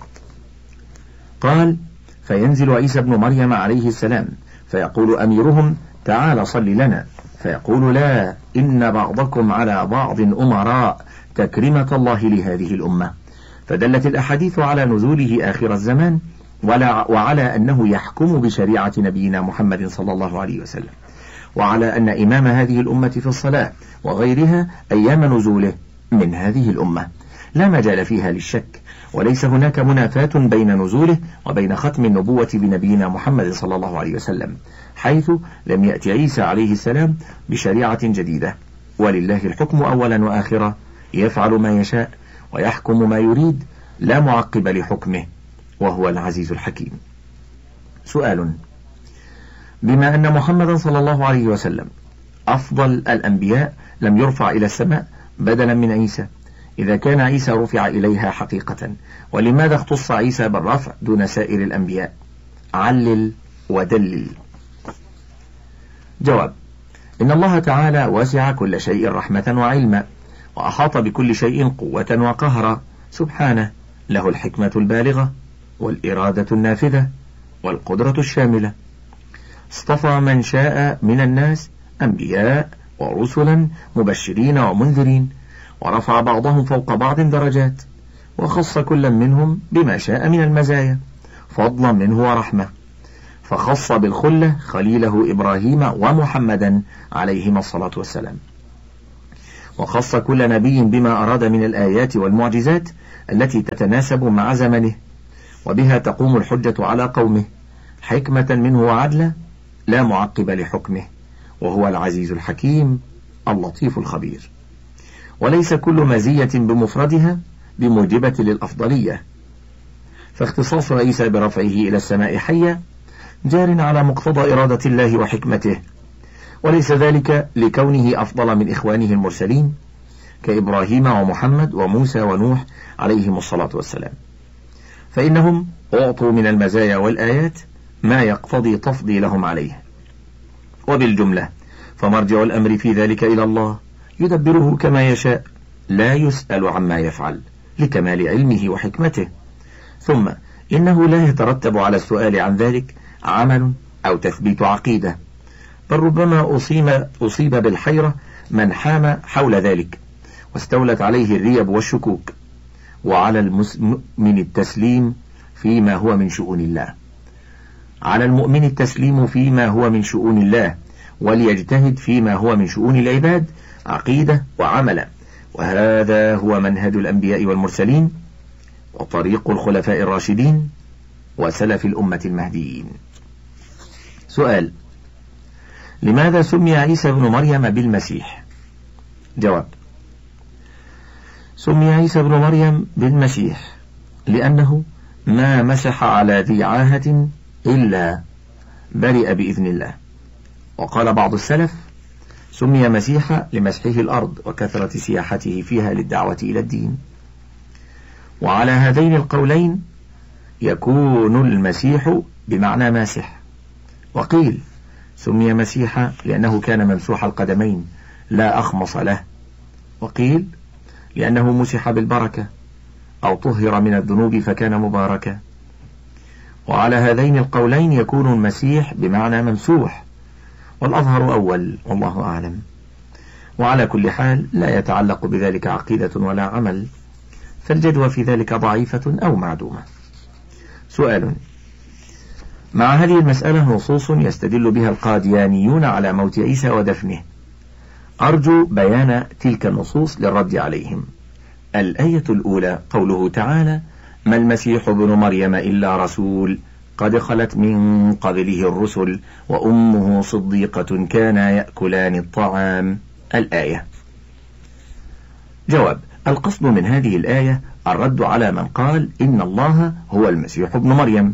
قال: فينزل عيسى بن مريم عليه السلام فيقول أميرهم: تعال صل لنا، فيقول: لا، إن بعضكم على بعض أمراء، تكرمة الله لهذه الأمة. فدلت الأحاديث على نزوله آخر الزمان وعلى أنه يحكم بشريعة نبينا محمد صلى الله عليه وسلم، وعلى أن إمام هذه الأمة في الصلاة وغيرها أيام نزوله من هذه الأمة لا مجال فيها للشك، وليس هناك منافاة بين نزوله وبين ختم النبوة بنبينا محمد صلى الله عليه وسلم، حيث لم يأتي عيسى عليه السلام بشريعة جديدة، ولله الحكم أولا وآخرا، يفعل ما يشاء ويحكم ما يريد، لا معقب لحكمه، وهو العزيز الحكيم. سؤال: بما أن محمدا صلى الله عليه وسلم أفضل الأنبياء لم يرفع إلى السماء بدلا من عيسى، إذا كان عيسى رفع إليها حقيقة، ولماذا اختص عيسى بالرفع دون سائر الأنبياء؟ علل ودلل. جواب: إن الله تعالى وسع كل شيء رحمة وعلما، وأحاط بكل شيء قوة وقهرا، سبحانه، له الحكمة البالغة والإرادة النافذة والقدرة الشاملة. اصطفى من شاء من الناس أنبياء ورسلا مبشرين ومنذرين، ورفع بعضهم فوق بعض درجات، وخص كل منهم بما شاء من المزايا فضلا منه ورحمة، فخص بالخلة خليله إبراهيم ومحمدا عليهما الصلاة والسلام، وخص كل نبي بما أراد من الآيات والمعجزات التي تتناسب مع زمنه، وبها تقوم الحجة على قومه، حكمة منه وعدلا لا معقب لحكمه، وهو العزيز الحكيم اللطيف الخبير. وليس كل مزية بمفردها بموجبة للأفضلية، فاختصاص عيسى برفعه إلى السماء حيا جار على مقتضى إرادة الله وحكمته، وليس ذلك لكونه أفضل من إخوانه المرسلين كإبراهيم ومحمد وموسى ونوح عليهم الصلاة والسلام، فإنهم أعطوا من المزايا والآيات ما يقتضي تفضيلهم عليه. وبالجملة فمرجع الأمر في ذلك إلى الله يدبره كما يشاء، لا يسأل عما يفعل لكمال علمه وحكمته. ثم إنه لا يترتب على السؤال عن ذلك عمل أو تثبيت عقيدة، بل ربما أصيب, أصيب بالحيرة من حام حول ذلك واستولت عليه الريب والشكوك، وعلى المؤمن التسليم فيما هو من شؤون الله على المؤمن التسليم فيما هو من شؤون الله، وليجتهد فيما هو من شؤون العباد عقيدة وعملا، وهذا هو منهج الأنبياء والمرسلين وطريق الخلفاء الراشدين وسلف الأمة المهديين. سؤال: لماذا سمي عيسى بن مريم بالمسيح؟ جواب: سمي عيسى بن مريم بالمسيح لأنه ما مسح على ذي عاهة إلا برئ بإذن الله. وقال بعض السلف: سمي مسيحا لمسحه الأرض وكثرة سياحته فيها للدعوة إلى الدين. وعلى هذين القولين يكون المسيح بمعنى ماسح. وقيل سمي مسيحا لأنه كان ممسوح القدمين لا أخمص له، وقيل لأنه مسح بالبركة أو طهر من الذنوب فكان مباركا. وعلى هذين القولين يكون المسيح بمعنى ممسوح، والأظهر أول والله أعلم. وعلى كل حال لا يتعلق بذلك عقيدة ولا عمل، فالجدوى في ذلك ضعيفة أو معدومة. سؤال: مع هذه المسألة نصوص يستدل بها القاديانيون على موت عيسى ودفنه، أرجو بيان تلك النصوص للرد عليهم. الآية الأولى قوله تعالى: ما المسيح ابن مريم إلا رسول قد خلت من قبله الرسل وأمه صديقة كانا يأكلان الطعام. الآية. جواب: القصد من هذه الآية الرد على من قال إن الله هو المسيح ابن مريم،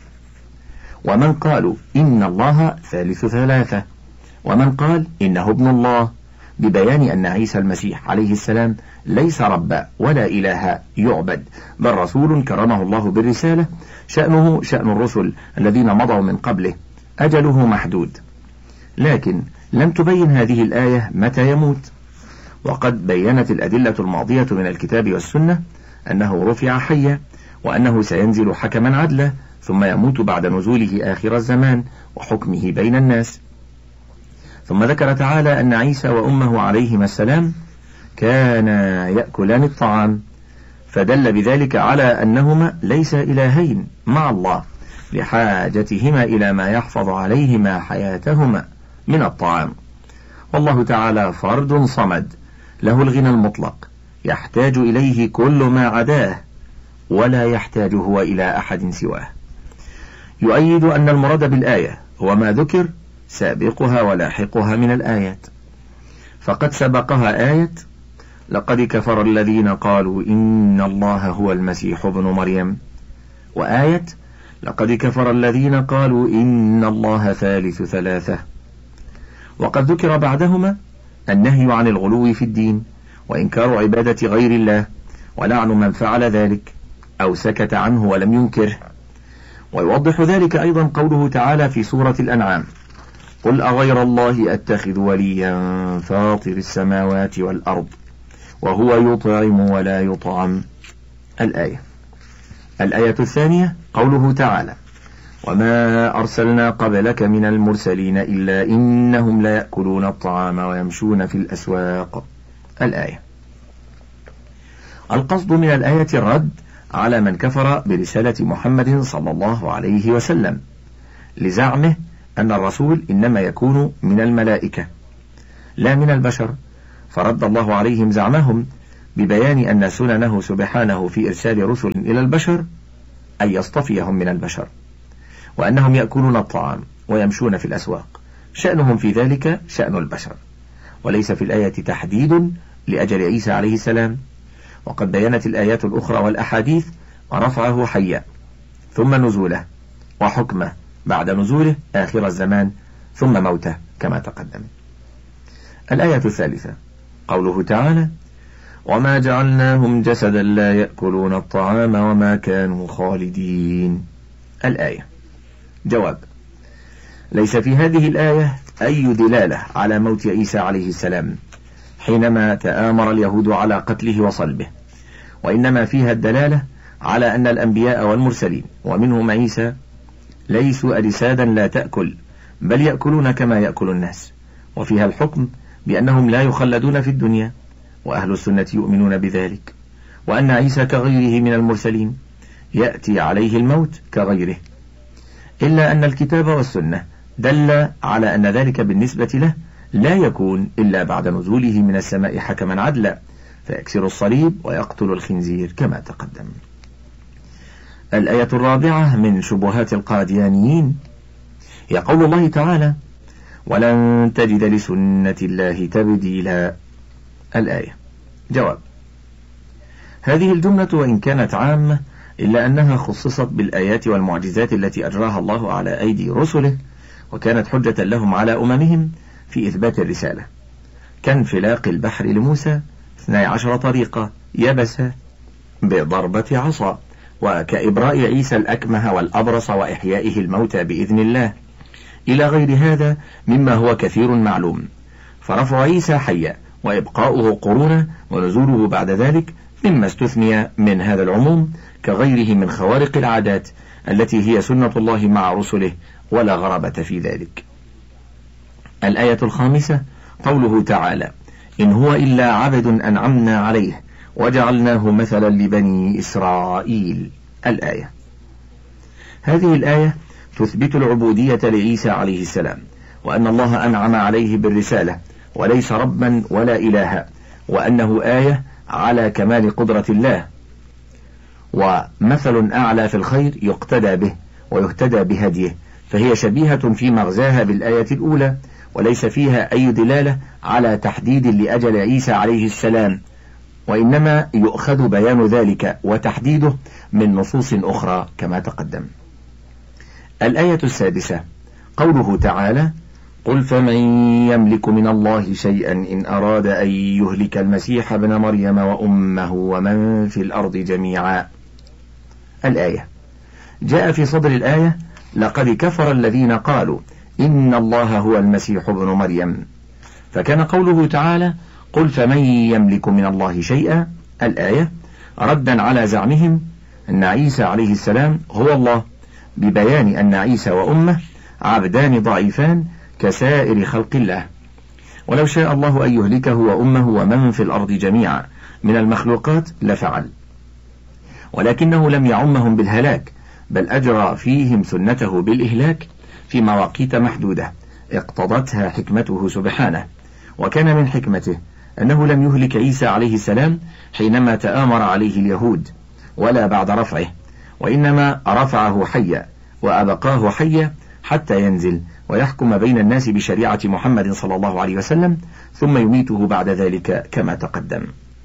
ومن قالوا إن الله ثالث ثلاثة، ومن قال إنه ابن الله، ببيان أن عيسى المسيح عليه السلام ليس ربا ولا إله يعبد، بل رسول كرمه الله بالرسالة، شأنه شأن الرسل الذين مضوا من قبله، أجله محدود. لكن لم تبين هذه الآية متى يموت، وقد بينت الأدلة الماضية من الكتاب والسنة أنه رفع حيا، وأنه سينزل حكما عدلا، ثم يموت بعد نزوله آخر الزمان وحكمه بين الناس. ثم ذكر تعالى أن عيسى وأمه عليهما السلام كانا يأكلان الطعام، فدل بذلك على أنهما ليس إلهين مع الله لحاجتهما إلى ما يحفظ عليهما حياتهما من الطعام، والله تعالى فرد صمد له الغنى المطلق يحتاج إليه كل ما عداه، ولا يحتاج هو إلى أحد سواه. يؤيد أن المراد بالآية هو ما ذكر سابقها ولاحقها من الآيات، فقد سبقها آية لقد كفر الذين قالوا إن الله هو المسيح ابن مريم، وآية لقد كفر الذين قالوا إن الله ثالث ثلاثة. وقد ذكر بعدهما النهي عن الغلو في الدين وإنكار عبادة غير الله ولعن من فعل ذلك أو سكت عنه ولم ينكره. ويوضح ذلك أيضا قوله تعالى في سورة الأنعام: قل أغير الله أتخذ وليا فاطر السماوات والأرض وهو يطعم ولا يطعم. الآية. الآية الثانية قوله تعالى: وما أرسلنا قبلك من المرسلين إلا إنهم ليأكلون الطعام ويمشون في الأسواق. الآية. القصد من الآية الرد على من كفر برسالة محمد صلى الله عليه وسلم لزعمه أن الرسول إنما يكون من الملائكة لا من البشر، فرد الله عليهم زعمهم ببيان أن سننه سبحانه في إرسال رسل إلى البشر أن يصطفيهم من البشر، وأنهم يأكلون الطعام ويمشون في الأسواق، شأنهم في ذلك شأن البشر، وليس في الآية تحديد لأجل عيسى عليه السلام. وقد بينت الآيات الأخرى والأحاديث رفعه حيا ثم نزوله وحكمه بعد نزوله آخر الزمان ثم موته كما تقدم. الآية الثالثة قوله تعالى: وما جعلناهم جسدا لا يأكلون الطعام وما كانوا خالدين. الآية. جواب: ليس في هذه الآية أي دلالة على موت عيسى عليه السلام حينما تآمر اليهود على قتله وصلبه، وإنما فيها الدلالة على أن الأنبياء والمرسلين ومنهم عيسى ليسوا أجسادا لا تأكل، بل يأكلون كما يأكل الناس، وفيها الحكم بأنهم لا يخلدون في الدنيا، وأهل السنة يؤمنون بذلك، وأن عيسى كغيره من المرسلين يأتي عليه الموت كغيره، إلا أن الكتاب والسنة دل على أن ذلك بالنسبة له لا يكون إلا بعد نزوله من السماء حكما عدلا فيكسر الصليب ويقتل الخنزير كما تقدم. الآية الرابعة من شبهات القاديانيين هي قول الله تعالى: ولن تجد لسنة الله تبديلا. الآية. جواب: هذه الجملة وإن كانت عامة إلا أنها خصصت بالآيات والمعجزات التي أجراها الله على أيدي رسله، وكانت حجة لهم على أممهم في إثبات الرسالة، كانفلاق البحر لموسى اثني عشر طريقة يبسة بضربة عصا، وكإبراء عيسى الأكمه والأبرص وإحيائه الموتى بإذن الله، إلى غير هذا مما هو كثير معلوم. فرفع عيسى حيا وإبقاؤه قرونا ونزوله بعد ذلك مما استثني من هذا العموم كغيره من خوارق العادات التي هي سنة الله مع رسله ولا غرابة في ذلك. الآية الخامسة قوله تعالى: إن هو إلا عبد أنعمنا عليه وجعلناه مثلا لبني إسرائيل. الآية. هذه الآية تثبت العبودية لعيسى عليه السلام، وأن الله أنعم عليه بالرسالة وليس ربا ولا إلها، وأنه آية على كمال قدرة الله، ومثل أعلى في الخير يقتدى به ويهتدى بهديه، فهي شبيهة في مغزاها بالآية الأولى، وليس فيها أي دلالة على تحديد لأجل عيسى عليه السلام، وإنما يؤخذ بيان ذلك وتحديده من نصوص أخرى كما تقدم. الآية السادسة قوله تعالى: قل فمن يملك من الله شيئا إن أراد أن يهلك المسيح ابن مريم وأمه ومن في الأرض جميعا. الآية. جاء في صدر الآية: لقد كفر الذين قالوا إن الله هو المسيح ابن مريم، فكان قوله تعالى: قل فمن يملك من الله شيئا الآية ردا على زعمهم أن عيسى عليه السلام هو الله، ببيان أن عيسى وأمه عبدان ضعيفان كسائر خلق الله، ولو شاء الله أن يهلكه وأمه ومن في الأرض جميعا من المخلوقات لفعل، ولكنه لم يعمهم بالهلاك، بل أجرى فيهم سنته بالإهلاك في مواقيت محدودة اقتضتها حكمته سبحانه. وكان من حكمته أنه لم يهلك عيسى عليه السلام حينما تآمر عليه اليهود ولا بعد رفعه، وإنما رفعه حيا وأبقاه حيا حتى ينزل ويحكم بين الناس بشريعة محمد صلى الله عليه وسلم، ثم يميته بعد ذلك كما تقدم.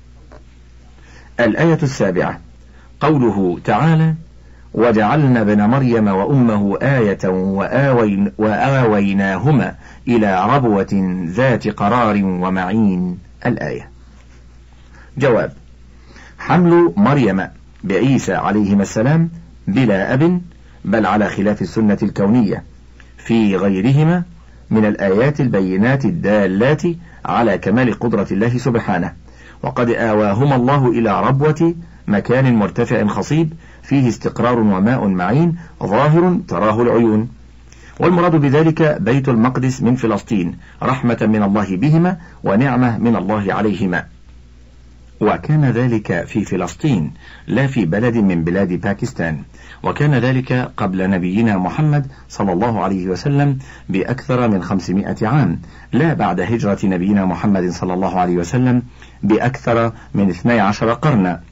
الآية السابعة قوله تعالى: وجعلنا ابن مريم وأمه آية وآوين وآويناهما إلى ربوة ذات قرار ومعين. الآية. جواب: حمل مريم بعيسى عليهما السلام بلا أب، بل على خلاف السنة الكونية في غيرهما من الآيات البينات الدالات على كمال قدرة الله سبحانه، وقد آواهما الله إلى ربوة مكان مرتفع خصيب فيه استقرار وماء معين ظاهر تراه العيون، والمراد بذلك بيت المقدس من فلسطين رحمة من الله بهما ونعمة من الله عليهما. وكان ذلك في فلسطين لا في بلد من بلاد باكستان، وكان ذلك قبل نبينا محمد صلى الله عليه وسلم بأكثر من خمسمائة عام، لا بعد هجرة نبينا محمد صلى الله عليه وسلم بأكثر من اثني عشر قرنا.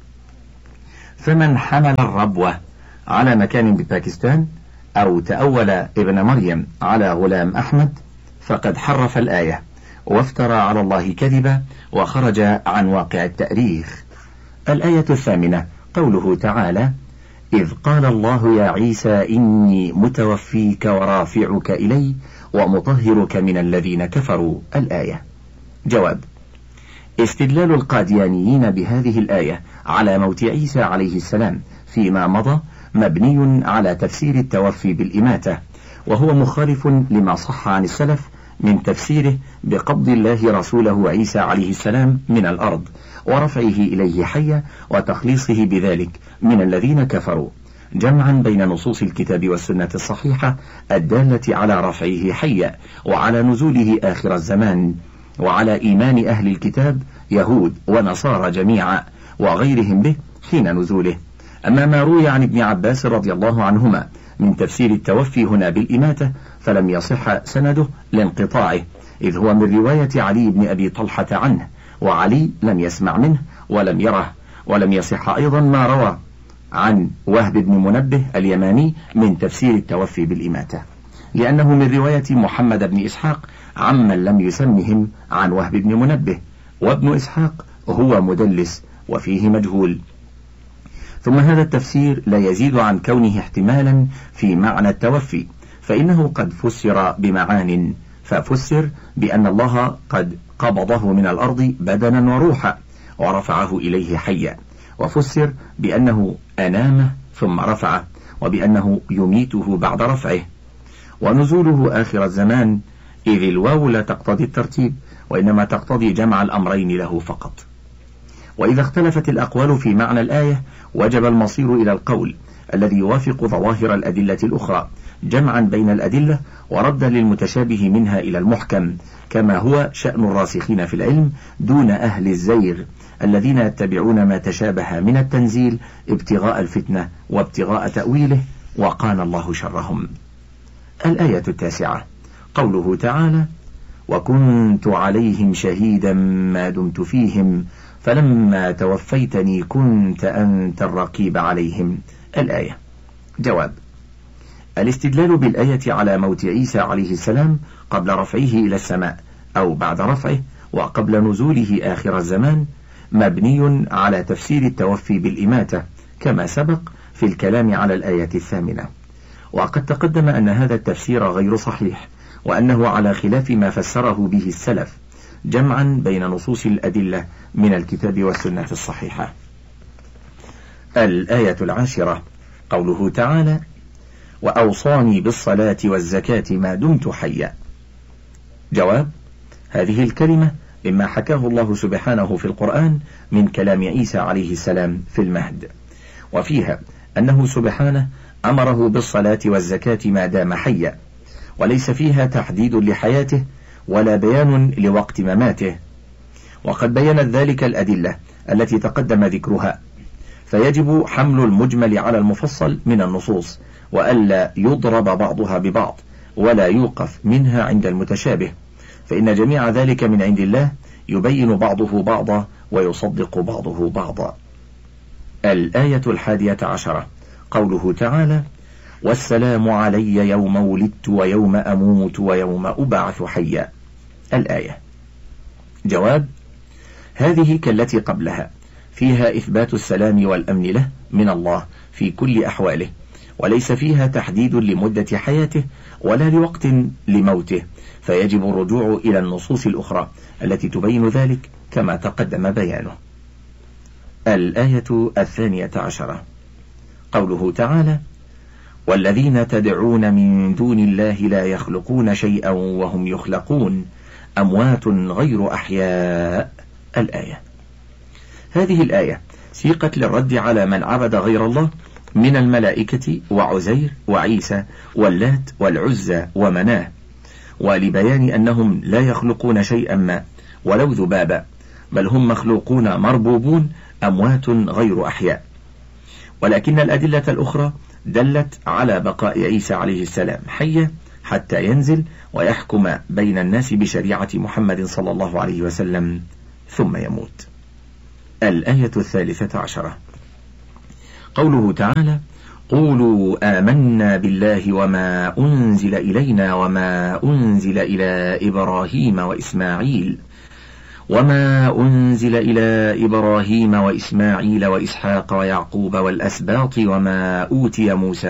فمن حمل الربوة على مكان بباكستان أو تأول ابن مريم على غلام أحمد فقد حرف الآية وافترى على الله كذبا وخرج عن واقع التاريخ. الآية الثامنة قوله تعالى: إذ قال الله يا عيسى إني متوفيك ورافعك إلي ومطهرك من الذين كفروا. الآية. جواب: استدلال القاديانيين بهذه الآية على موت عيسى عليه السلام فيما مضى مبني على تفسير التوفي بالإماتة، وهو مخالف لما صح عن السلف من تفسيره بقبض الله رسوله عيسى عليه السلام من الأرض ورفعه إليه حيا وتخليصه بذلك من الذين كفروا، جمعا بين نصوص الكتاب والسنة الصحيحة الدالة على رفعه حيا وعلى نزوله آخر الزمان وعلى إيمان أهل الكتاب يهود ونصارى جميعا وغيرهم به حين نزوله. أما ما روي عن ابن عباس رضي الله عنهما من تفسير التوفي هنا بالإماتة فلم يصح سنده لانقطاعه، إذ هو من رواية علي بن أبي طلحة عنه، وعلي لم يسمع منه ولم يره. ولم يصح أيضا ما روى عن وهب بن منبه اليماني من تفسير التوفي بالإماتة، لأنه من رواية محمد بن إسحاق عمن لم يسمهم عن وهب بن منبه، وابن إسحاق هو مدلس وفيه مجهول. ثم هذا التفسير لا يزيد عن كونه احتمالا في معنى التوفي، فإنه قد فسر بمعان، ففسر بأن الله قد قبضه من الأرض بدنا وروحا ورفعه إليه حيا، وفسر بأنه أنامه ثم رفعه، وبأنه يميته بعد رفعه، ونزوله آخر الزمان، إذ الواو لا تقتضي الترتيب وإنما تقتضي جمع الأمرين له فقط. وإذا اختلفت الأقوال في معنى الآية وجب المصير إلى القول الذي يوافق ظواهر الأدلة الأخرى، جمعا بين الأدلة وردا للمتشابه منها إلى المحكم، كما هو شأن الراسخين في العلم دون أهل الزيغ الذين يتبعون ما تشابه من التنزيل ابتغاء الفتنة وابتغاء تأويله، وقان الله شرهم. الآية التاسعة قوله تعالى: وكنت عليهم شهيدا ما دمت فيهم فلما توفيتني كنت أنت الرقيب عليهم. الآية. جواب: الاستدلال بالآية على موت عيسى عليه السلام قبل رفعه إلى السماء أو بعد رفعه وقبل نزوله آخر الزمان مبني على تفسير التوفي بالإماتة كما سبق في الكلام على الآية الثامنة، وقد تقدم أن هذا التفسير غير صحيح، وأنه على خلاف ما فسره به السلف، جمعا بين نصوص الأدلة من الكتاب والسنة الصحيحة. الآية العاشرة قوله تعالى: وأوصاني بالصلاة والزكاة ما دمت حيا. جواب: هذه الكلمة مما حكاه الله سبحانه في القرآن من كلام عيسى عليه السلام في المهد، وفيها أنه سبحانه أمره بالصلاة والزكاة ما دام حيا، وليس فيها تحديد لحياته ولا بيان لوقت مماته، وقد بينت ذلك الأدلة التي تقدم ذكرها، فيجب حمل المجمل على المفصل من النصوص، وألا يضرب بعضها ببعض ولا يوقف منها عند المتشابه، فإن جميع ذلك من عند الله يبين بعضه بعضا ويصدق بعضه بعضا. الآية الحادية عشرة قوله تعالى: والسلام علي يوم ولدت ويوم أموت ويوم أبعث حيا. الآية. جواب: هذه كالتي قبلها فيها إثبات السلام والأمن له من الله في كل أحواله، وليس فيها تحديد لمدة حياته ولا لوقت لموته، فيجب الرجوع إلى النصوص الأخرى التي تبين ذلك كما تقدم بيانه. الآية الثانية عشرة قوله تعالى: والذين تدعون من دون الله لا يخلقون شيئا وهم يخلقون أموات غير أحياء. الآية. هذه الآية سيقت للرد على من عبد غير الله من الملائكة وعزير وعيسى واللات والعزى ومناه، ولبيان أنهم لا يخلقون شيئا ما ولو ذبابا، بل هم مخلوقون مربوبون أموات غير أحياء. ولكن الأدلة الأخرى دلت على بقاء عيسى عليه السلام حيا حتى ينزل ويحكم بين الناس بشريعة محمد صلى الله عليه وسلم ثم يموت. الآية الثالثة عشرة، قوله تعالى: قولوا آمنا بالله وما أنزل إلينا وما أنزل إلى إبراهيم وإسماعيل وما أنزل إلى إبراهيم وإسماعيل وإسحاق ويعقوب والأسباط وما أوتي موسى